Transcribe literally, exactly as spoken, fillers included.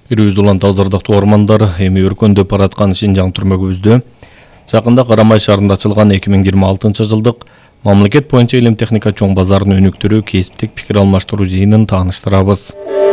Ирүүздү улан тазырдыктуу ормандар эми өркөндөп бараткан Шинжаң түрмөгүбүздө жакында Карамай шаарында ачылган эки миң жыйырма алтынчы жылдык мамлекет боюнча илим техника чоң базарынын өнүктүрүү кесиптик пикир алмаштыруу жыйынын тааныштырабыз.